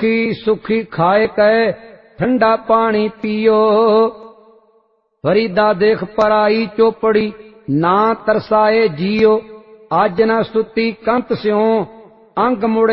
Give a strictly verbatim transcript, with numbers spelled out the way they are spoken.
दुखी सुखी खाए कहे ठंडा पानी पियो। फरीदा देख पराई चोपड़ी ना तरसाए जियो। आज न सुती कंत स्यों अंग मुड़